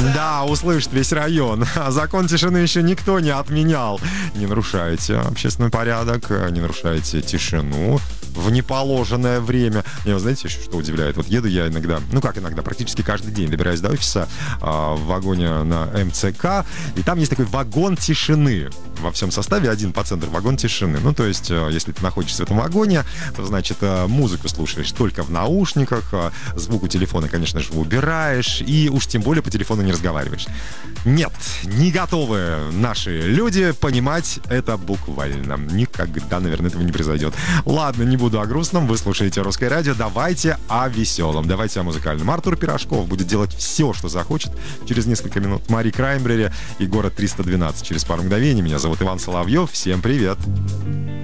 Да, услышит весь район. Закон тишины еще никто не отменял. Не нарушайте общественный порядок, не нарушайте тишину в неположенное время. Не, вы знаете, еще что удивляет? Вот еду я иногда, практически каждый день добираюсь до офиса в вагоне на МЦК, и там есть такой вагон тишины. Во всем составе один по центру вагон тишины. Ну, то есть, если ты находишься в этом вагоне, то, значит, музыку слушаешь только в наушниках, звук у телефона, конечно же, убираешь, и уж тем более по телефону не разговариваешь. Нет, не готовы наши люди понимать это буквально. Никогда, наверное, этого не произойдет. Ладно, не буду о грустном, вы слушаете «Русское радио», давайте о веселом, давайте о музыкальном. Артур Пирожков будет делать все, что захочет через несколько минут. Мари Краймбрери и «Город 312» через пару мгновений. Меня зовут Иван Соловьев, всем привет!